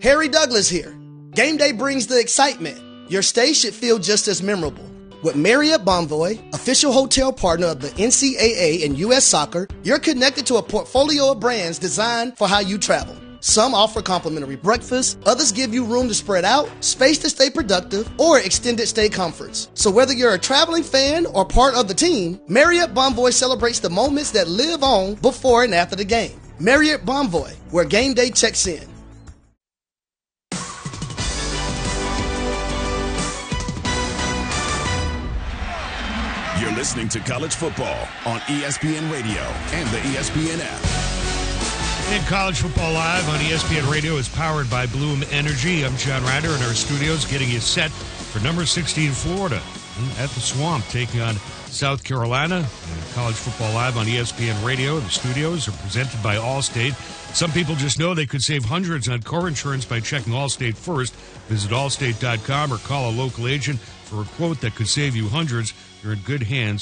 Harry Douglas here. Game day brings the excitement. Your stay should feel just as memorable. With Marriott Bonvoy, official hotel partner of the NCAA and U.S. Soccer, you're connected to a portfolio of brands designed for how you travel. Some offer complimentary breakfast, others give you room to spread out, space to stay productive, or extended stay comforts. So whether you're a traveling fan or part of the team, Marriott Bonvoy celebrates the moments that live on before and after the game. Marriott Bonvoy, where game day checks in. You're listening to College Football on ESPN Radio and the ESPN app. And College Football Live on ESPN Radio is powered by Bloom Energy. I'm John Ryder in our studios getting you set for number 16 Florida at the Swamp, taking on South Carolina. And College Football Live on ESPN Radio. The studios are presented by Allstate. Some people just know they could save hundreds on car insurance by checking Allstate first. Visit allstate.com or call a local agent for a quote that could save you hundreds. You're in good hands